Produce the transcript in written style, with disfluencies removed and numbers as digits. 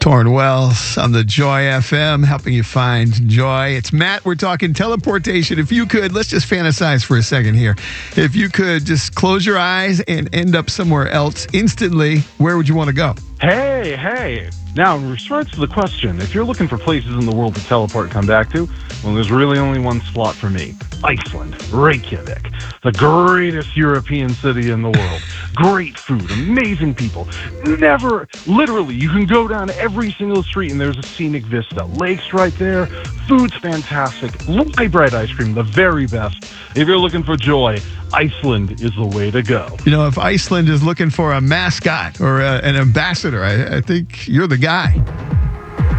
Torrin Wells on the Joy FM, helping you find joy. It's Matt. We're talking teleportation. If you could, let's just fantasize for a second here. If you could just close your eyes and end up somewhere else instantly, where would you want to go? Hey. Now, in response to the question, if you're looking for places in the world to teleport and come back to, well, there's really only one spot for me. Iceland, Reykjavik, the greatest European city in the world. Great food, amazing people. Literally, you can go down every single street and there's a scenic vista. Lakes right there, food's fantastic. Rye bread ice cream, the very best. If you're looking for joy, Iceland is the way to go. You know, if Iceland is looking for a mascot or an ambassador, I think you're the guy.